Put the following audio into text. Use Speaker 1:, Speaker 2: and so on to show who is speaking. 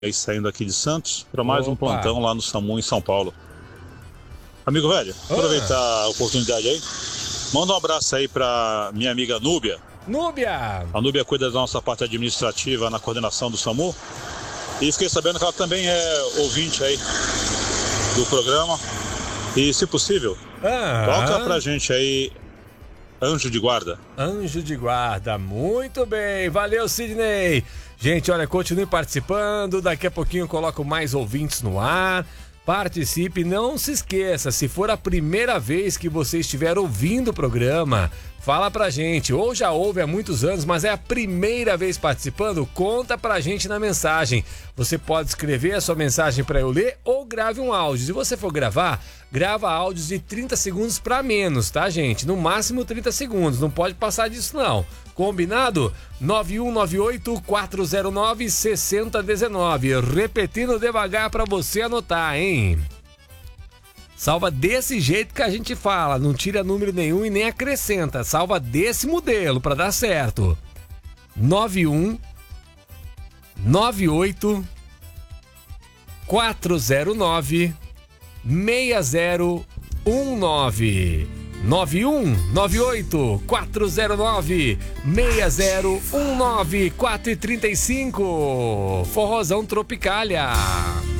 Speaker 1: aí saindo aqui de Santos para mais um plantão lá no SAMU em São Paulo. Amigo velho, aproveitar a oportunidade aí. Manda um abraço aí para minha amiga Núbia.
Speaker 2: Núbia!
Speaker 1: A Núbia cuida da nossa parte administrativa na coordenação do SAMU. E fiquei sabendo que ela também é ouvinte aí do programa. E, se possível, toca pra gente aí Anjo de Guarda.
Speaker 2: Anjo de Guarda, muito bem. Valeu, Sidney. Gente, olha, continue participando. Daqui a pouquinho eu coloco mais ouvintes no ar. Participe, não se esqueça, se for a primeira vez que você estiver ouvindo o programa, fala pra gente, ou já ouve há muitos anos, mas é a primeira vez participando, conta pra gente na mensagem. Você pode escrever a sua mensagem pra eu ler ou grave um áudio. Se você for gravar, grava áudios de 30 segundos pra menos, tá, gente? No máximo 30 segundos, não pode passar disso não. Combinado? 9198-409-6019. Repetindo devagar pra você anotar, hein? Salva desse jeito que a gente fala, não tira número nenhum e nem acrescenta. Salva desse modelo pra dar certo. 9198-409-6019. 9198-409-6019. 4h35. Forrozão Tropicália.